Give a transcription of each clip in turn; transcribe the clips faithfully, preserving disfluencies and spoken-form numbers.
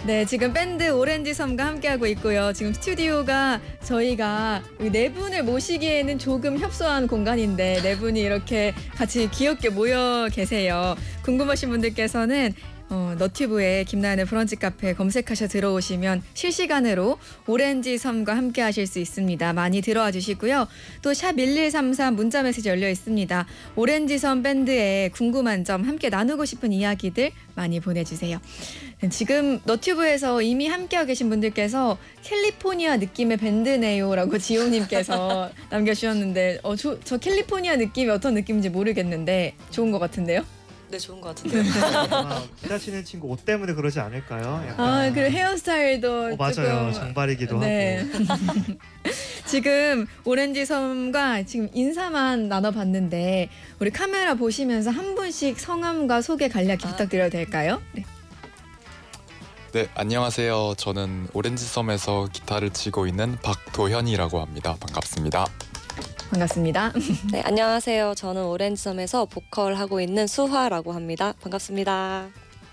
네, 지금 밴드 오렌지섬과 함께하고 있고요. 지금 스튜디오가 저희가 네 분을 모시기에는 조금 협소한 공간인데 네 분이 이렇게 같이 귀엽게 모여 계세요. 궁금하신 분들께서는 어, 너튜브에 김나연의 브런치 카페 검색하셔 들어오시면 실시간으로 오렌지섬과 함께 하실 수 있습니다. 많이 들어와 주시고요. 또 샵 일일삼삼 문자 메시지 열려 있습니다. 오렌지섬 밴드에 궁금한 점, 함께 나누고 싶은 이야기들 많이 보내주세요. 지금 너튜브에서 이미 함께하고 계신 분들께서 캘리포니아 느낌의 밴드네요라고 지용님께서 남겨주셨는데 어, 저, 저 캘리포니아 느낌이 어떤 느낌인지 모르겠는데 좋은 것 같은데요? 네, 좋은 것 같은데요. 아마 기타 치는 친구 옷 때문에 그러지 않을까요? 약간... 아, 그리고 헤어스타일도 어, 맞아요. 조금... 정발이기도 네. 하고. 지금 오렌지섬과 지금 인사만 나눠봤는데 우리 카메라 보시면서 한 분씩 성함과 소개 간략히 아. 부탁드려도 될까요? 네. 네, 안녕하세요. 저는 오렌지섬에서 기타를 치고 있는 박도현이라고 합니다. 반갑습니다. 반갑습니다. 네, 안녕하세요. 저는 오렌지섬에서 보컬 하고 있는 수화라고 합니다. 반갑습니다.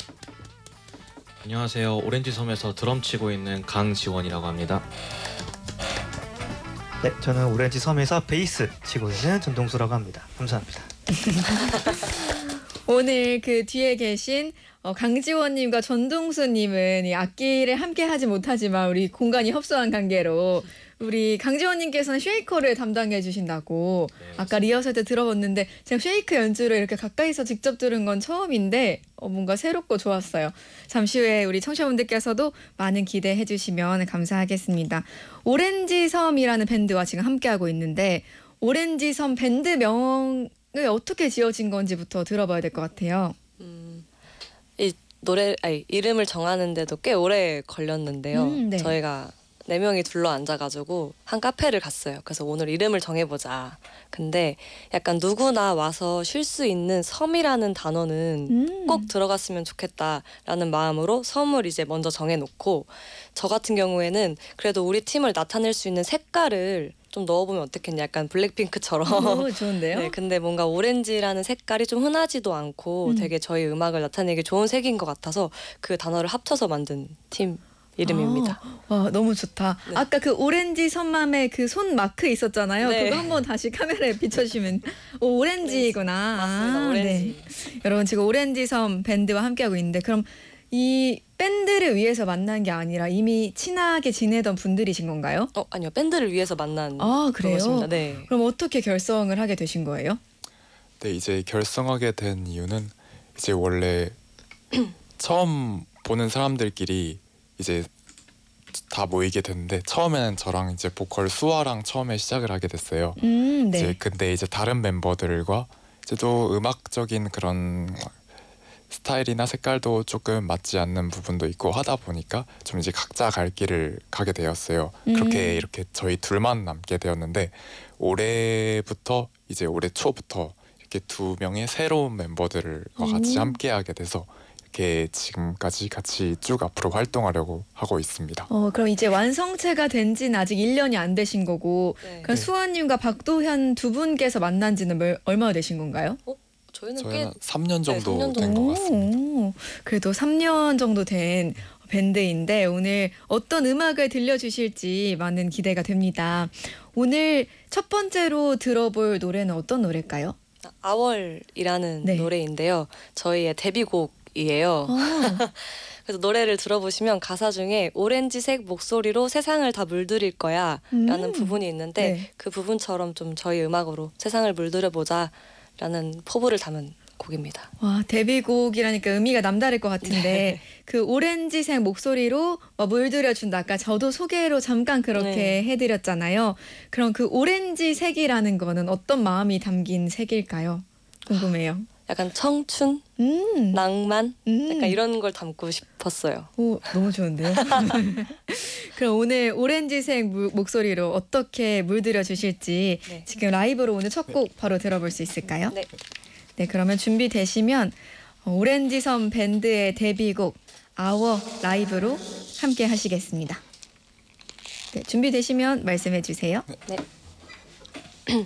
안녕하세요. 오렌지섬에서 드럼 치고 있는 강지원이라고 합니다. 네, 저는 오렌지섬에서 베이스 치고 있는 전동수라고 합니다. 감사합니다. 오늘 그 뒤에 계신 어, 강지원님과 전동수님은 이 악기를 함께 하지 못하지만 우리 공간이 협소한 관계로 우리 강지원님께서는 쉐이커를 담당해 주신다고 네, 아까 리허설 때 들어봤는데 제가 쉐이크 연주를 이렇게 가까이서 직접 들은 건 처음인데 어, 뭔가 새롭고 좋았어요. 잠시 후에 우리 청취자분들께서도 많은 기대해 주시면 감사하겠습니다. 오렌지섬이라는 밴드와 지금 함께하고 있는데 오렌지섬 밴드명을 어떻게 지어진 건지부터 들어봐야 될 것 같아요. 음, 이 노래 아니, 이름을 정하는데도 꽤 오래 걸렸는데요. 음, 네. 저희가 네 명이 둘러 앉아가지고 한 카페를 갔어요. 그래서 오늘 이름을 정해보자. 근데 약간 누구나 와서 쉴 수 있는 섬이라는 단어는 음. 꼭 들어갔으면 좋겠다라는 마음으로 섬을 이제 먼저 정해놓고 저 같은 경우에는 그래도 우리 팀을 나타낼 수 있는 색깔을 좀 넣어보면 어떻겠냐, 약간 블랙핑크처럼. 오, 좋은데요? 네, 근데 뭔가 오렌지라는 색깔이 좀 흔하지도 않고 음. 되게 저희 음악을 나타내기 좋은 색인 것 같아서 그 단어를 합쳐서 만든 팀 이름입니다. 아, 와, 너무 좋다. 네. 아까 그 오렌지 섬맘에 그 손 마크 있었잖아요. 네. 그거 한번 다시 카메라에 비춰주시면 오, 오렌지구나. 맞습니다. 아, 오렌지. 네. 여러분 지금 오렌지 섬 밴드와 함께하고 있는데 그럼 이 밴드를 위해서 만난 게 아니라 이미 친하게 지내던 분들이신 건가요? 어, 아니요. 밴드를 위해서 만난 아, 그래요? 것입니다. 네. 그럼 어떻게 결성을 하게 되신 거예요? 네, 이제 결성하게 된 이유는 이제 원래 처음 보는 사람들끼리 이제 다 모이게 됐는데 처음에는 저랑 이제 보컬 수아랑 처음에 시작을 하게 됐어요. 음, 네. 이제 근데 이제 다른 멤버들과 이제 또 음악적인 그런 스타일이나 색깔도 조금 맞지 않는 부분도 있고 하다 보니까 좀 이제 각자 갈 길을 가게 되었어요. 음. 그렇게 이렇게 저희 둘만 남게 되었는데 올해부터 이제 올해 초부터 이렇게 두 명의 새로운 멤버들과 같이 음. 함께하게 돼서 이렇게 지금까지 같이 쭉 앞으로 활동하려고 하고 있습니다. 어, 그럼 이제 완성체가 된 지는 아직 일 년이 안 되신 거고 네. 그럼 네. 수아님과 박도현 두 분께서 만난 지는 뭘, 얼마나 되신 건가요? 어? 저희는, 저희는 꽤 삼 년 정도 네, 삼 년 된 것 같습니다. 오, 그래도 삼 년 정도 된 밴드인데 오늘 어떤 음악을 들려주실지 많은 기대가 됩니다. 오늘 첫 번째로 들어볼 노래는 어떤 노래일까요? 아월이라는 네. 노래인데요. 저희의 데뷔곡이에요. 그래서 노래를 들어보시면 가사 중에 오렌지색 목소리로 세상을 다 물들일 거야 라는 음. 부분이 있는데 네. 그 부분처럼 좀 저희 음악으로 세상을 물들여보자 라는 포부를 담은 곡입니다. 와, 데뷔곡이라니까 의미가 남다를 것 같은데 네. 그 오렌지색 목소리로 물들여준다. 아까 저도 소개로 잠깐 그렇게 네. 해드렸잖아요. 그럼 그 오렌지색이라는 거는 어떤 마음이 담긴 색일까요? 궁금해요. 약간 청춘, 음. 낭만 음. 약간 이런 걸 담고 싶었어요. 오, 너무 좋은데요? 그럼 오늘 오렌지색 무, 목소리로 어떻게 물들여 주실지 네. 지금 라이브로 오늘 첫 곡 바로 들어볼 수 있을까요? 네. 네, 그러면 준비되시면 오렌지섬 밴드의 데뷔곡 아워 라이브로 함께 하시겠습니다. 네, 준비되시면 말씀해 주세요. 네.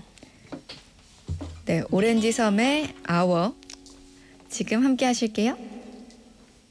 네, 오렌지섬의 아워 지금 함께 하실게요.